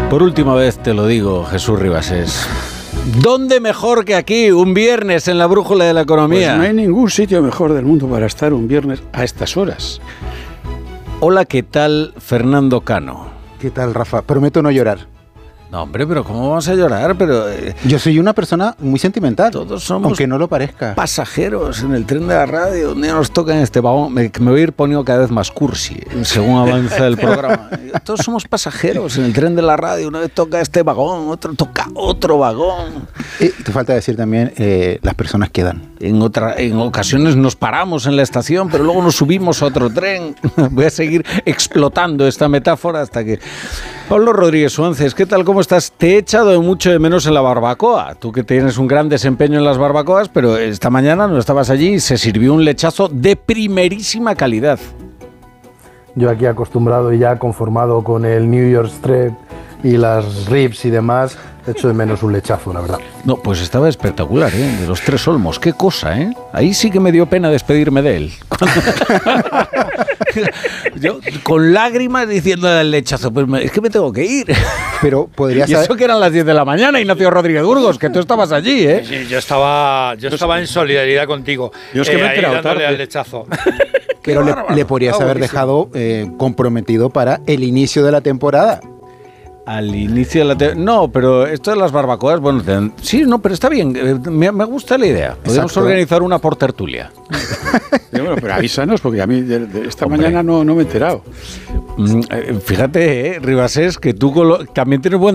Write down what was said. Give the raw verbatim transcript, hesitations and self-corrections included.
Por última vez te lo digo, Jesús Ribasés. ¿Dónde mejor que aquí, un viernes en la brújula de la economía? Pues no hay ningún sitio mejor del mundo para estar un viernes a estas horas. Hola, ¿qué tal, Fernando Cano? ¿Qué tal, Rafa? Prometo no llorar. No, hombre, pero ¿cómo vamos a llorar? Pero eh, yo soy una persona muy sentimental. Todos somos aunque no lo parezca. Pasajeros en el tren de la radio. Un día nos toca en este vagón. Me, me voy a ir poniendo cada vez más cursi según avanza el programa. Todos somos pasajeros en el tren de la radio. Una vez toca este vagón, otro toca otro vagón. Y te falta decir también, eh, las personas quedan. En, otra, en ocasiones nos paramos en la estación, pero luego nos subimos a otro tren. Voy a seguir explotando esta metáfora hasta que... Pablo Rodríguez Suances, ¿qué tal? ¿Cómo estás? Te he echado mucho de menos en la barbacoa. Tú que tienes un gran desempeño en las barbacoas, pero esta mañana no estabas allí y se sirvió un lechazo de primerísima calidad. Yo aquí acostumbrado y ya conformado con el New York Strip y las ribs y demás, echo de menos un lechazo, la verdad. No, pues estaba espectacular, ¿eh? De los Tres Olmos, qué cosa, ¿eh? Ahí sí que me dio pena despedirme de él. Yo, con lágrimas diciendo al lechazo, pues me, es que me tengo que ir. Pero podría ser... Y eso que eran las diez de la mañana, Ignacio Rodríguez Burgos, que tú estabas allí, ¿eh? Sí, sí, yo estaba, yo estaba en solidaridad contigo. Yo es que eh, me he enterado dándole tarde. al lechazo. Pero le, le podrías haber dejado eh, comprometido para el inicio de la temporada. Al inicio de la... Te- no, pero esto de las barbacoas, bueno, te- sí, no, pero está bien, eh, me, me gusta la idea. Podríamos Exacto. organizar una por tertulia. Pero, bueno, pero avísanos, porque a mí de, de esta Hombre. mañana no, no me he enterado. Mm, eh, fíjate, eh, Ribasés, que tú con lo- también tienes buen